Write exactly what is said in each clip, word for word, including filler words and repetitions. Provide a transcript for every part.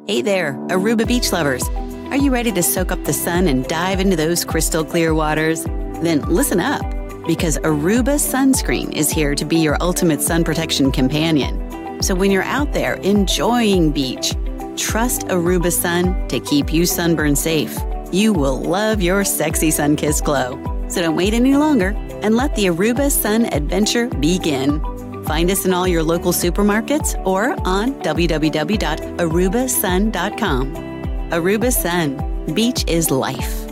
Hey there, Aruba beach lovers. Are you ready to soak up the sun and dive into those crystal clear waters? Then listen up, because Aruba Sunscreen is here to be your ultimate sun protection companion. So when you're out there enjoying beach, trust Aruba Sun to keep you sunburn safe. You will love your sexy sun-kissed glow. So don't wait any longer and let the Aruba Sun adventure begin. Find us in all your local supermarkets or on w w w dot aruba sun dot com. Aruba Sun. Beach is life.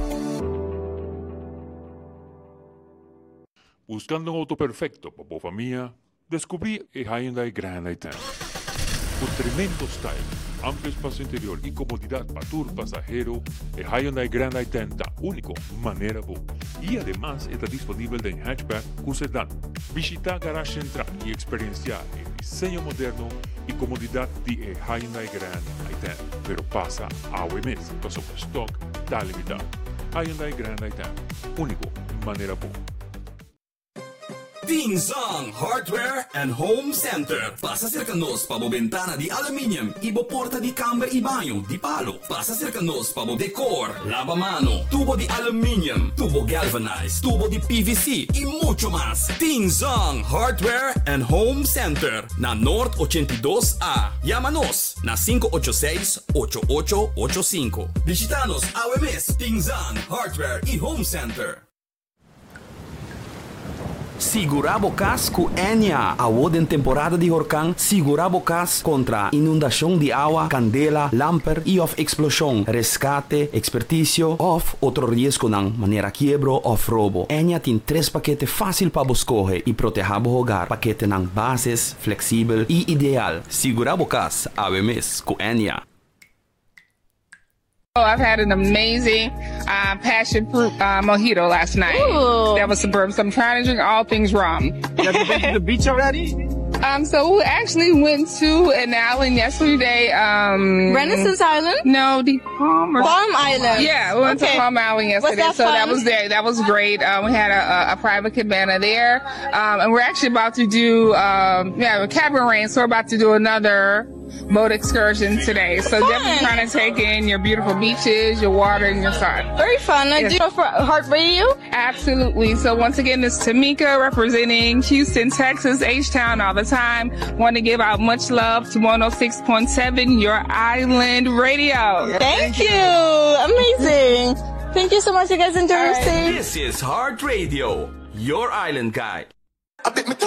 Buscando un auto perfecto para tu familia, descubrí el Hyundai Grand i diez. Con tremendo style, amplio espacio interior y comodidad para tu pasajero, el Hyundai Grand i diez da único manera bu. Y además está disponible en hatchback con sedán. Visita Garage Central y experienciar el diseño moderno y comodidad de el Hyundai Grand i diez. Pero pasa a O M S, porque su stock está limitado. Hyundai Grand i diez, único manera bu. Tinzang Hardware and Home Center. Pasa cercanos pa mo bentana di aluminium, ibo porta di camber y baño di palo. Pasa cercanos pa mo decor, lavamano, tubo di aluminium, tubo galvanized, tubo di P V C y mucho más. Tinzang Hardware and Home Center na North ochenta y dos A. Llámanos na cinco ocho seis, ocho ocho ocho cinco. Visitanos a O M S Tinzang Hardware y Home Center. Sigurabo Cas com Enya. Award em temporada de huracão, Sigurabo Cas contra inundação de água, candela, lamper e of explosão, resgate, expertício of outro risco ng maneira quiebro of roubo. Enya tem três paquetes fácil para escolher e proteger o hogar. Paquete ng bases, flexível e ideal. Sigurabo Cas, A W M S com Enya. Oh, I've had an amazing uh, passion fruit uh, mojito last night. Ooh. That was superb. So I'm trying to drink all things rum. Have you been to the beach already? Um, so we actually went to an island yesterday. Um, Renaissance Island? No, the Palm. Or, Palm Island. Yeah, we went Okay. to Palm Island yesterday. Was that so fun? that was there. That was great. Um, we had a, a, a private cabana there, um, and we're actually about to do um, yeah, a catamaran. So we're about to do another boat excursion today. So Fun. definitely trying to take in your beautiful beaches, your water, and your sun. Very fun. I Yes. do you know for Heart Radio? Absolutely. So once again, this is Tamika representing Houston, Texas, H-Town all the time. Want to give out much love to one oh six point seven, your island radio. Thank you. Amazing. Thank you so much. You guys enjoy your All right. stay. This is Heart Radio, your island guide.